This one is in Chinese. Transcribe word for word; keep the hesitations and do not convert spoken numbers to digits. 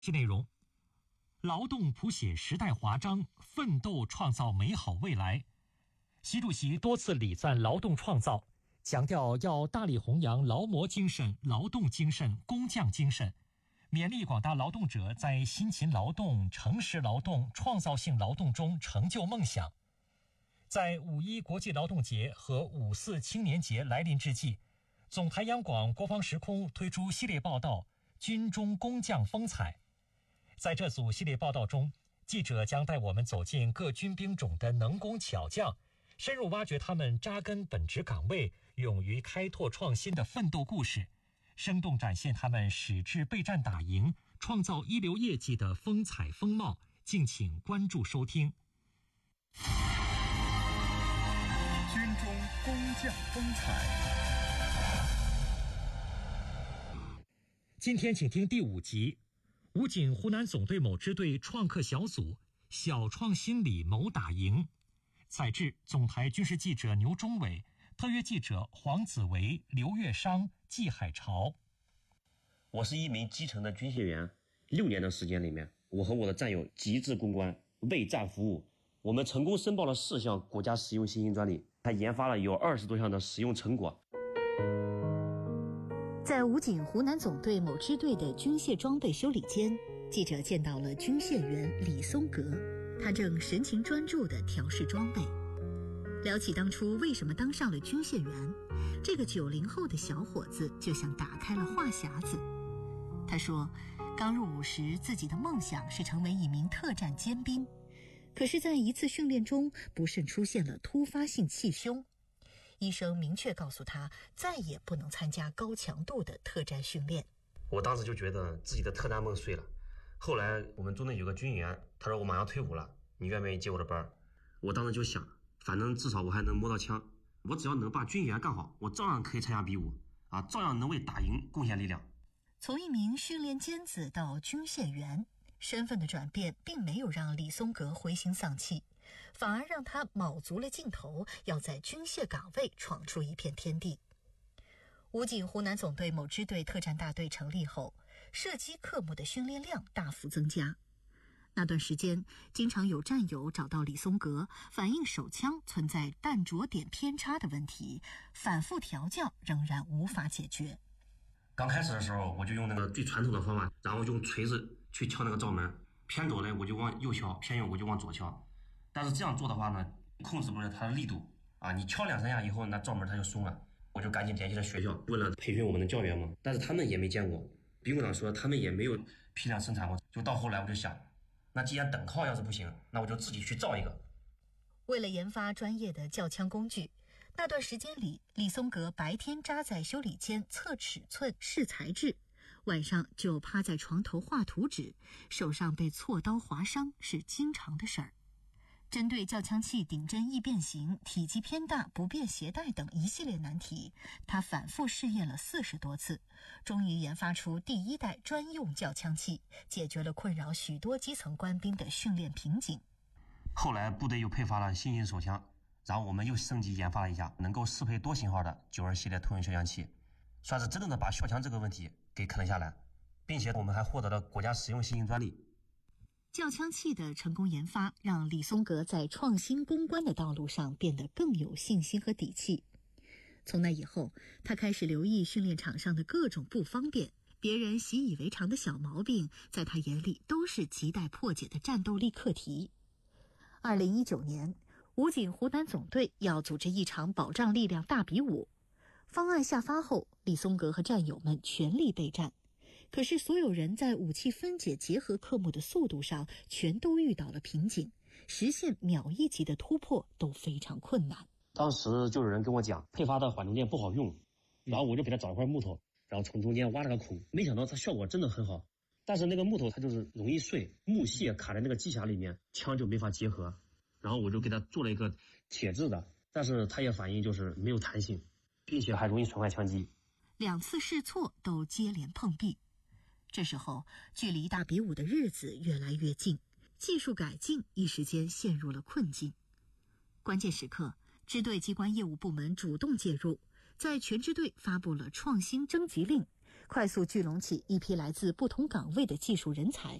其内容：劳动谱写时代华章，奋斗创造美好未来。习主席多次礼赞劳动创造，强调要大力弘扬劳模精神、劳动精神、工匠精神，勉励广大劳动者在辛勤劳动、诚实劳动、创造性劳动中成就梦想。在五一国际劳动节和五四青年节来临之际，总台央广国防时空推出系列报道《军中工匠风采》。在这组系列报道中，记者将带我们走进各军兵种的能工巧匠，深入挖掘他们扎根本职岗位、勇于开拓创新的奋斗故事，生动展现他们矢志备战打赢、创造一流业绩的风采风貌。敬请关注收听。 军中工匠风采。 今天请听第五集，武警湖南总队某支队创客小组小创新里谋打赢。采制总台军事记者牛忠伟，特约记者黄子维、刘月商、季海潮。 我是一名基层的军械员，六年的时间里面，我和我的战友极致攻关，为战服务。我们成功申报了四项国家实用新型专利，还研发了有二十多项的实用成果。 在武警湖南总队某支队的军械装备修理间，记者见到了军械员李松格，他正神情专注地调试装备。聊起当初为什么当上了军械员，这个九零后的小伙子就像打开了话匣子。他说，刚入伍时自己的梦想是成为一名特战尖兵，可是在一次训练中不慎出现了突发性气胸，医生明确告诉他再也不能参加高强度的特战训练。 我当时就觉得自己的特战梦碎了。后来我们中队有个军员，他说我马上退伍了，你愿不愿意接我的班？我当时就想，反正至少我还能摸到枪，我只要能把军员干好，我照样可以参加比武啊，照样能为打赢贡献力量。 从一名训练尖子到军械员，身份的转变并没有让李松格灰心丧气，反而让他卯足了劲头，要在军械岗位闯出一片天地。武警湖南总队某支队特战大队成立后，射击科目的训练量大幅增加。那段时间，经常有战友找到李松格，反映手枪存在弹着点偏差的问题，反复调教仍然无法解决。 刚开始的时候，我就用那个最传统的方法，然后用锤子去敲那个罩门，偏左呢我就往右敲，偏右我就往左敲。但是这样做的话呢，控制不了它的力度啊！你敲两三下以后，那罩门它就松了。我就赶紧联系了学校，问了培训我们的教员嘛，但是他们也没见过。兵部长说他们也没有批量生产过。就到后来我就想，那既然等靠要是不行，那我就自己去造一个。 为了研发专业的教枪工具，那段时间里，李松格白天扎在修理间测尺寸、试材质，晚上就趴在床头画图纸，手上被锉刀划伤是经常的事儿。针对教枪器顶针易变形、体积偏大、不便携带等一系列难题，他反复试验了四十多次，终于研发出第一代专用教枪器，解决了困扰许多基层官兵的训练瓶颈。 后来部队又配发了新型手枪，然后我们又升级研发了一下能够适配多型号的九二系列通用消枪器，算是真正的把校枪这个问题给啃了下来，并且我们还获得了国家实用新型专利。 教枪器的成功研发让李松格在创新攻关的道路上变得更有信心和底气。从那以后，他开始留意训练场上的各种不方便，别人习以为常的小毛病，在他眼里都是亟待破解的战斗力课题。二零一九年，武警湖南总队要组织一场保障力量大比武。方案下发后，李松格和战友们全力备战。可是所有人在武器分解结合科目的速度上全都遇到了瓶颈，实现秒一级的突破都非常困难。 当时就有人跟我讲，配发的缓冲垫不好用，然后我就给他找一块木头，然后从中间挖了个孔，没想到它效果真的很好。但是那个木头它就是容易碎，木屑卡在那个机匣里面，枪就没法结合。然后我就给他做了一个铁质的，但是它也反映就是没有弹性，并且还容易损坏枪机。 两次试错都接连碰壁。这时候距离大比武的日子越来越近，技术改进一时间陷入了困境。关键时刻，支队机关业务部门主动介入，在全支队发布了创新征集令， 快速聚拢起一批来自不同岗位的技术人才。